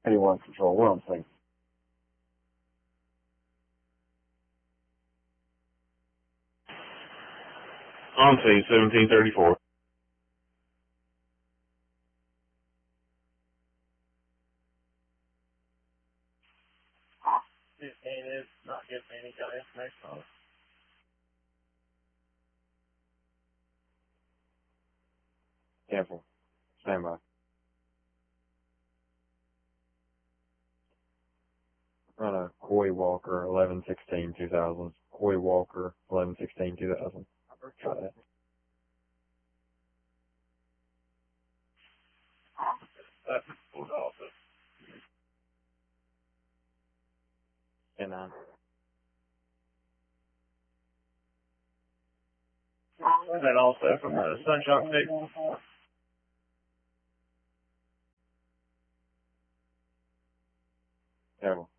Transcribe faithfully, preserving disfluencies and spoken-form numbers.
eighty-one Control, we're on scene. On scene, seventeen thirty-four. fifteen is not giving me any kind of information on it. Careful. Stand by. Run a Coy Walker, eleven sixteen two thousand. Coy Walker, eleven sixteen two thousand. Try that. That's pulled off it. ten nine. Is that also from the Sunshot Fix? Careful.